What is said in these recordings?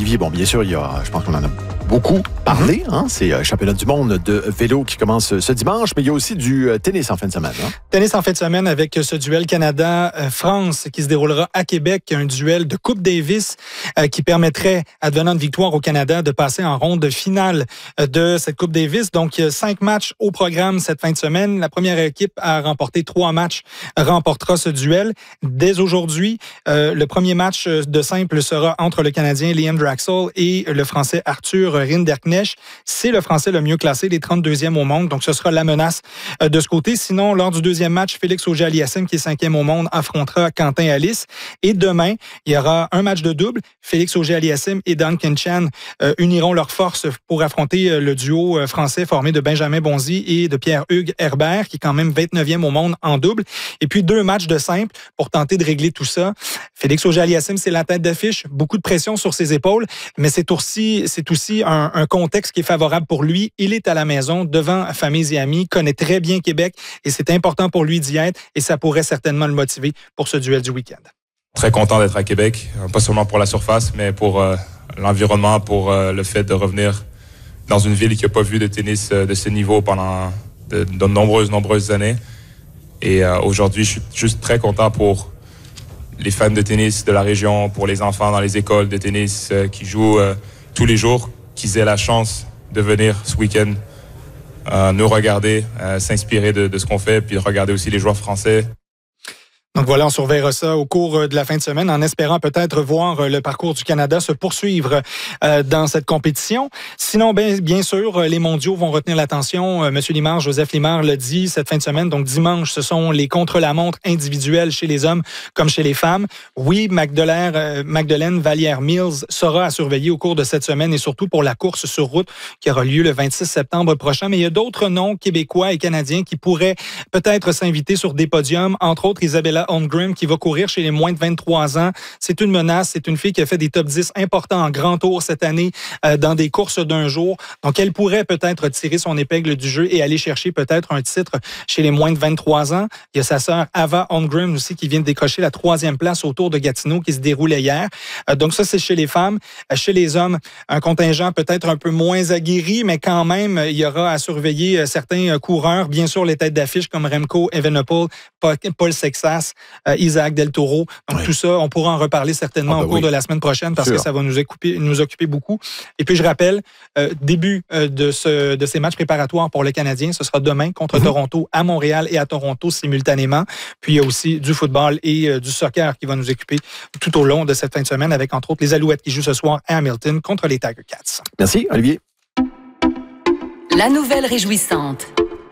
Olivier, bon, bien sûr, je pense qu'on en a beaucoup parlé. Hein? C'est le championnat du monde de vélo qui commence ce dimanche, mais il y a aussi du tennis en fin de semaine. Hein? Tennis en fin de semaine avec ce duel Canada-France qui se déroulera à Québec. Un duel de Coupe Davis qui permettrait, advenant de victoire au Canada, de passer en ronde finale de cette Coupe Davis. Donc, 5 matchs au programme cette fin de semaine. La première équipe à remporter 3 matchs remportera ce duel. Dès aujourd'hui, le premier match de simple sera entre le Canadien Liam Draxl et le Français Arthur Rinderknecht. C'est le Français le mieux classé, les 32e au monde. Donc, ce sera la menace de ce côté. Sinon, lors du deuxième match, Félix Auger-Aliassime, qui est 5e au monde, affrontera Quentin Halys. Et demain, il y aura un match de double. Félix Auger-Aliassime et Duncan Chan uniront leurs forces pour affronter le duo français formé de Benjamin Bonzi et de Pierre-Hugues Herbert, qui est quand même 29e au monde en double. Et puis, 2 matchs de simple pour tenter de régler tout ça. Félix Auger-Aliassime, c'est la tête d'affiche. Beaucoup de pression sur ses épaules, mais c'est aussi un contexte qui est favorable pour lui. Il est à la maison, devant famille et amis, connaît très bien Québec et c'est important pour lui d'y être et ça pourrait certainement le motiver pour ce duel du week-end. Très content d'être à Québec, pas seulement pour la surface, mais pour l'environnement, pour le fait de revenir dans une ville qui n'a pas vu de tennis de ce niveau pendant de nombreuses années. Et aujourd'hui, je suis juste très content pour les fans de tennis de la région, pour les enfants dans les écoles de tennis qui jouent tous les jours, qu'ils aient la chance de venir ce week-end nous regarder, s'inspirer de ce qu'on fait, puis regarder aussi les joueurs français. Donc voilà, on surveillera ça au cours de la fin de semaine en espérant peut-être voir le parcours du Canada se poursuivre dans cette compétition. Sinon, bien sûr, les mondiaux vont retenir l'attention. Monsieur Limard, Joseph Limard l'a dit cette fin de semaine. Donc dimanche, ce sont les contre-la-montre individuels chez les hommes comme chez les femmes. Oui, Magdalene Vallière-Mills sera à surveiller au cours de cette semaine et surtout pour la course sur route qui aura lieu le 26 septembre prochain. Mais il y a d'autres noms québécois et canadiens qui pourraient peut-être s'inviter sur des podiums, entre autres Isabella Holmgren qui va courir chez les moins de 23 ans. C'est une menace. C'est une fille qui a fait des top 10 importants en grand tour cette année dans des courses d'un jour. Donc, elle pourrait peut-être tirer son épingle du jeu et aller chercher peut-être un titre chez les moins de 23 ans. Il y a sa sœur Ava Holmgren aussi qui vient de décrocher la 3e place au Tour de Gatineau qui se déroulait hier. Donc, ça, c'est chez les femmes. Chez les hommes, un contingent peut-être un peu moins aguerri, mais quand même, il y aura à surveiller certains coureurs. Bien sûr, les têtes d'affiche comme Remco Evenepoel, Paul Sexas, Isaac Del Toro. Donc, tout ça, on pourra en reparler certainement au cours de la semaine prochaine parce que ça va nous occuper beaucoup. Et puis, je rappelle, début de ces matchs préparatoires pour le Canadien, ce sera demain contre Toronto, à Montréal et à Toronto simultanément. Puis, il y a aussi du football et du soccer qui va nous occuper tout au long de cette fin de semaine avec, entre autres, les Alouettes qui jouent ce soir à Hamilton contre les Tiger Cats. Merci, Olivier. La nouvelle réjouissante.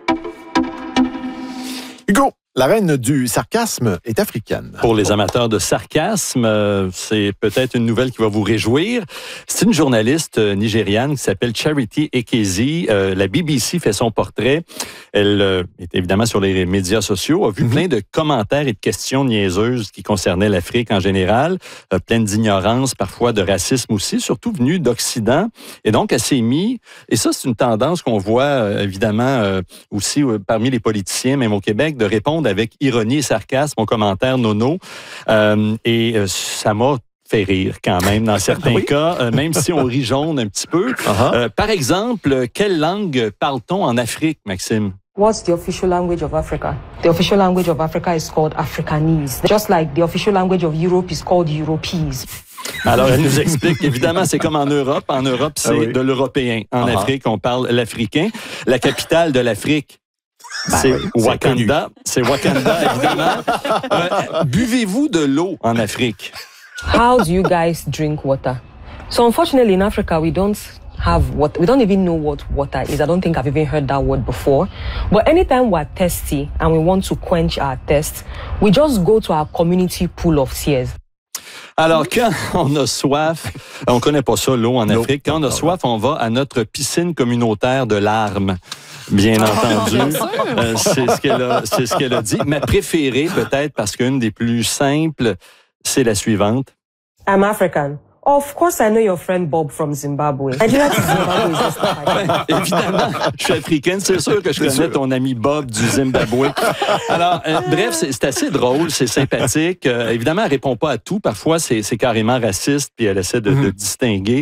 Hugo, la reine du sarcasme est africaine. Pour les amateurs de sarcasme, c'est peut-être une nouvelle qui va vous réjouir. C'est une journaliste nigériane qui s'appelle Charity Ekezi. La BBC fait son portrait. Elle est évidemment sur les médias sociaux, a vu plein de commentaires et de questions niaiseuses qui concernaient l'Afrique en général, plein d'ignorance, parfois de racisme aussi, surtout venu d'Occident. Et donc, elle s'est mise, et ça, c'est une tendance qu'on voit évidemment aussi parmi les politiciens, même au Québec, de répondre avec ironie et sarcasme aux commentaires nono. Et ça m'a fait rire quand même dans certains cas, même si on rit jaune un petit peu. Par exemple, quelle langue parle-t-on en Afrique, Maxime? What's the official language of Africa? The official language of Africa is called Afrikanese. Just like the official language of Europe is called Europees. Alors, elle nous explique, évidemment, c'est comme en Europe. En Europe, c'est de l'européen. En Afrique, on parle l'africain. La capitale de l'Afrique, c'est Wakanda. C'est Wakanda, évidemment. Buvez-vous de l'eau en Afrique? How do you guys drink water? So unfortunately in Africa, we don't have water. We don't even know what water is. I don't think I've even heard that word before. But anytime we're thirsty and we want to quench our thirst, we just go to our community pool of tears. Alors, quand on a soif, on connaît pas ça, l'eau en Afrique, quand on a soif, on va à notre piscine communautaire de larmes. Bien entendu. C'est ce qu'elle a dit. Ma préférée, peut-être, parce qu'une des plus simples, c'est la suivante. I'm African. Of course, I know your friend Bob from Zimbabwe. Nigeria to Zimbabwe is just évidemment, je suis africaine, c'est sûr que je connais ton ami Bob du Zimbabwe. Alors, bref, c'est assez drôle, c'est sympathique. Évidemment, elle répond pas à tout. Parfois, c'est carrément raciste, puis elle essaie de distinguer.